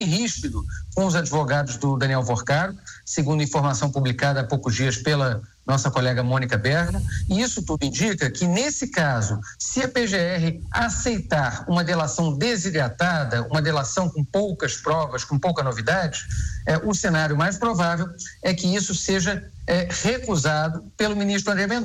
ríspido com os advogados do Daniel Vorcaro, segundo informação publicada há poucos dias pela nossa colega Mônica Bergamo, e isso tudo indica que, nesse caso, se a PGR aceitar uma delação desidratada, uma delação com poucas provas, com pouca novidade, o cenário mais provável é que isso seja recusado pelo ministro André Mendonça.